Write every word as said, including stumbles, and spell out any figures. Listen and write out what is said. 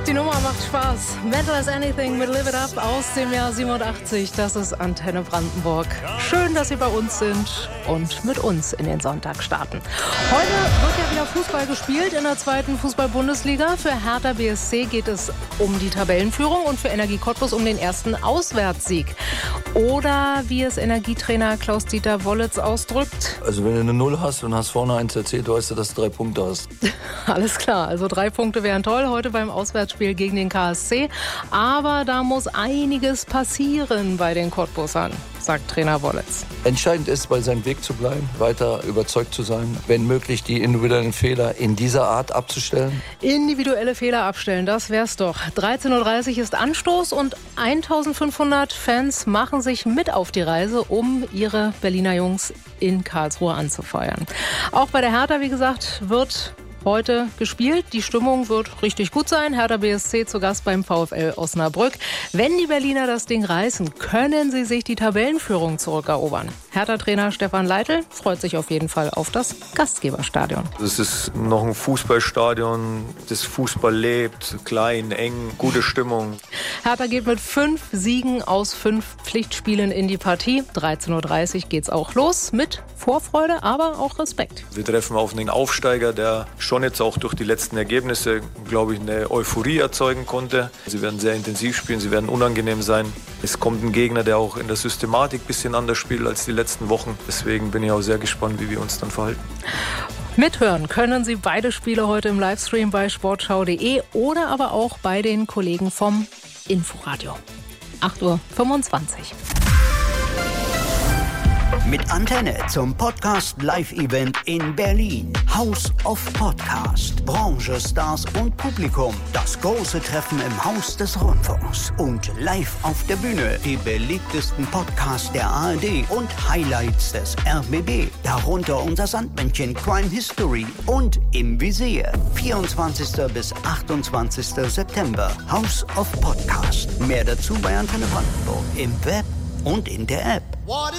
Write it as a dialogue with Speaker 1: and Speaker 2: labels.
Speaker 1: Die Nummer macht Spaß. Mental as Anything mit Live It Up aus dem Jahr siebenundachtzig. Das ist Antenne Brandenburg. Schön, dass Sie bei uns sind und mit uns in den Sonntag starten. Heute wird ja wieder Fußball gespielt in der zweiten Fußball-Bundesliga. Für Hertha B S C geht es um die Tabellenführung und für Energie Cottbus um den ersten Auswärtssieg. Oder wie es Energietrainer Klaus-Dieter Wollitz ausdrückt.
Speaker 2: Also wenn du eine Null hast und hast vorne eins erzählt, weißt du, dass du drei Punkte hast.
Speaker 1: Alles klar, also drei Punkte wären toll heute beim Auswärtsspiel gegen den K S C. Aber da muss einiges passieren bei den Cottbusern, sagt Trainer Wollitz.
Speaker 2: Entscheidend ist, bei seinem Weg zu bleiben, weiter überzeugt zu sein, wenn möglich die individuellen Fehler in dieser Art abzustellen.
Speaker 1: Individuelle Fehler abstellen, das wär's doch. dreizehn Uhr dreißig ist Anstoß und eintausendfünfhundert Fans machen sich mit auf die Reise, um ihre Berliner Jungs in Karlsruhe anzufeuern. Auch bei der Hertha, wie gesagt, wird heute gespielt. Die Stimmung wird richtig gut sein. Hertha B S C zu Gast beim VfL Osnabrück. Wenn die Berliner das Ding reißen, können sie sich die Tabellenführung zurückerobern. Hertha-Trainer Stefan Leitl freut sich auf jeden Fall auf das Gastgeberstadion.
Speaker 3: Es ist noch ein Fußballstadion, das Fußball lebt, klein, eng, gute Stimmung.
Speaker 1: Hertha geht mit fünf Siegen aus fünf Pflichtspielen in die Partie. dreizehn Uhr dreißig geht's auch los mit Vorfreude, aber auch Respekt.
Speaker 3: Wir treffen auf einen Aufsteiger, der schon jetzt auch durch die letzten Ergebnisse, glaube ich, eine Euphorie erzeugen konnte. Sie werden sehr intensiv spielen, sie werden unangenehm sein. Es kommt ein Gegner, der auch in der Systematik ein bisschen anders spielt als die letzten Wochen. Deswegen bin ich auch sehr gespannt, wie wir uns dann verhalten.
Speaker 1: Mithören können Sie beide Spiele heute im Livestream bei sportschau punkt de oder aber auch bei den Kollegen vom Inforadio. acht Uhr fünfundzwanzig.
Speaker 4: Mit Antenne zum Podcast-Live-Event in Berlin. House of Podcast. Branche, Stars und Publikum. Das große Treffen im Haus des Rundfunks. Und live auf der Bühne die beliebtesten Podcasts der A R D und Highlights des R B B. Darunter unser Sandmännchen Crime History und Im Visier. vierundzwanzigsten bis achtundzwanzigsten September. House of Podcast. Mehr dazu bei Antenne Brandenburg im Web und in der App.